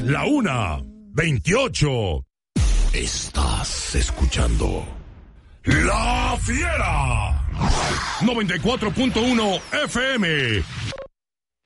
la 1:28. Estás escuchando La Fiera 94.1 FM